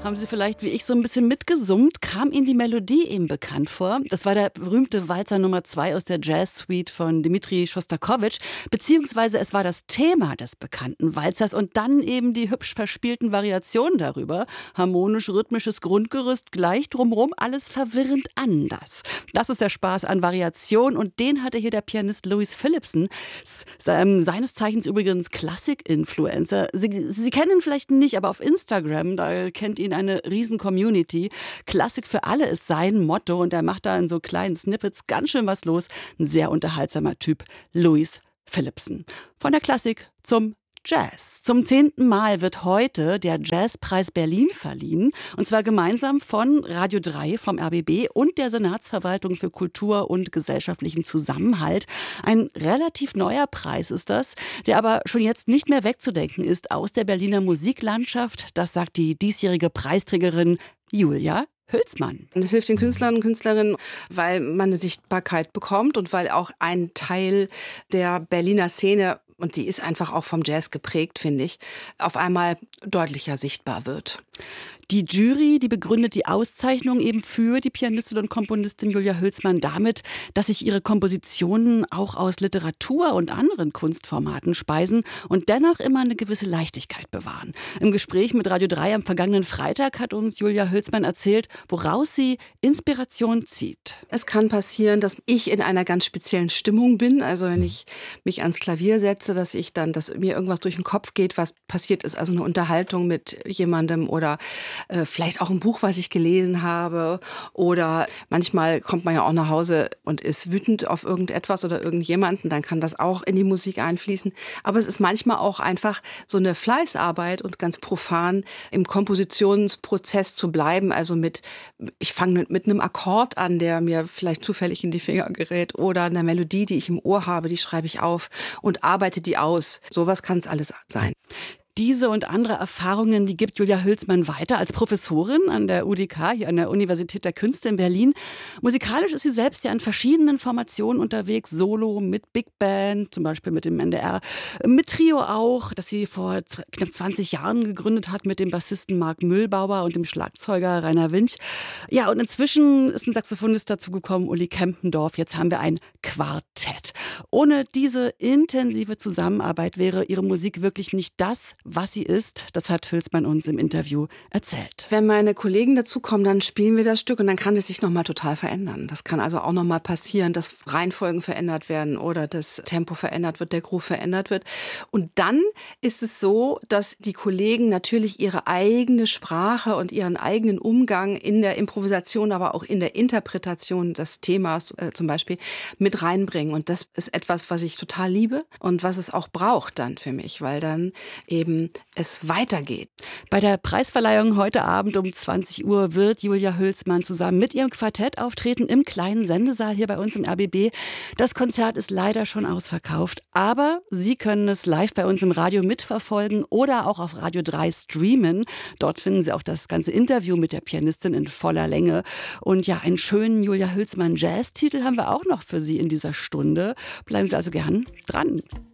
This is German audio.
Haben Sie vielleicht wie ich so ein bisschen mitgesummt? Kam Ihnen die Melodie eben bekannt vor? Das war der berühmte Walzer Nummer 2 aus der Jazz-Suite von Dmitri Schostakowitsch, beziehungsweise es war das Thema des bekannten Walzers und dann eben die hübsch verspielten Variationen darüber. Harmonisch-rhythmisches Grundgerüst, gleich drumherum, alles verwirrend anders. Das ist der Spaß an Variation und den hatte hier der Pianist Louis Phillipson, seines Zeichens übrigens Klassik-Influencer. Sie kennen ihn vielleicht nicht, aber auf Instagram, da kennt ihn eine riesen Community. Klassik für alle ist sein Motto und er macht da in so kleinen Snippets ganz schön was los. Ein sehr unterhaltsamer Typ, Louis Phillipson. Von der Klassik zum Jazz. Zum 10. Mal wird heute der Jazzpreis Berlin verliehen. Und zwar gemeinsam von Radio 3 vom RBB und der Senatsverwaltung für Kultur und gesellschaftlichen Zusammenhalt. Ein relativ neuer Preis ist das, der aber schon jetzt nicht mehr wegzudenken ist aus der Berliner Musiklandschaft. Das sagt die diesjährige Preisträgerin Julia Hülsmann. Das hilft den Künstlern und Künstlerinnen, weil man eine Sichtbarkeit bekommt und weil auch ein Teil der Berliner Szene, und die ist einfach auch vom Jazz geprägt, finde ich, auf einmal deutlicher sichtbar wird. Die Jury, die begründet die Auszeichnung eben für die Pianistin und Komponistin Julia Hülsmann damit, dass sich ihre Kompositionen auch aus Literatur und anderen Kunstformaten speisen und dennoch immer eine gewisse Leichtigkeit bewahren. Im Gespräch mit Radio 3 am vergangenen Freitag hat uns Julia Hülsmann erzählt, woraus sie Inspiration zieht. Es kann passieren, dass ich in einer ganz speziellen Stimmung bin. Also wenn ich mich ans Klavier setze, dass mir irgendwas durch den Kopf geht, was passiert ist. Also eine Unterhaltung mit jemandem oder vielleicht auch ein Buch, was ich gelesen habe. Oder manchmal kommt man ja auch nach Hause und ist wütend auf irgendetwas oder irgendjemanden. Dann kann das auch in die Musik einfließen. Aber es ist manchmal auch einfach so eine Fleißarbeit und ganz profan im Kompositionsprozess zu bleiben. Also ich fange mit einem Akkord an, der mir vielleicht zufällig in die Finger gerät oder einer Melodie, die ich im Ohr habe, die schreibe ich auf und arbeite die aus. Sowas kann es alles sein. Diese und andere Erfahrungen, die gibt Julia Hülsmann weiter als Professorin an der UDK, hier an der Universität der Künste in Berlin. Musikalisch ist sie selbst ja in verschiedenen Formationen unterwegs, solo, mit Big Band, zum Beispiel mit dem NDR, mit Trio auch, das sie vor knapp 20 Jahren gegründet hat mit dem Bassisten Marc Mühlbauer und dem Schlagzeuger Rainer Winch. Ja, und inzwischen ist ein Saxophonist dazugekommen, Uli Kempendorf. Jetzt haben wir ein Quartett. Ohne diese intensive Zusammenarbeit wäre ihre Musik wirklich nicht das, was sie ist. Das hat Hülsmann uns im Interview erzählt. Wenn meine Kollegen dazukommen, dann spielen wir das Stück und dann kann es sich nochmal total verändern. Das kann also auch nochmal passieren, dass Reihenfolgen verändert werden oder das Tempo verändert wird, der Groove verändert wird. Und dann ist es so, dass die Kollegen natürlich ihre eigene Sprache und ihren eigenen Umgang in der Improvisation, aber auch in der Interpretation des Themas zum Beispiel mit reinbringen. Und das ist etwas, was ich total liebe und was es auch braucht dann für mich, weil dann eben es weitergeht. Bei der Preisverleihung heute Abend um 20 Uhr wird Julia Hülsmann zusammen mit ihrem Quartett auftreten im kleinen Sendesaal hier bei uns im RBB. Das Konzert ist leider schon ausverkauft, aber Sie können es live bei uns im Radio mitverfolgen oder auch auf Radio 3 streamen. Dort finden Sie auch das ganze Interview mit der Pianistin in voller Länge. Und ja, einen schönen Julia Hülsmann Jazz-Titel haben wir auch noch für Sie in dieser Stunde. Bleiben Sie also gern dran.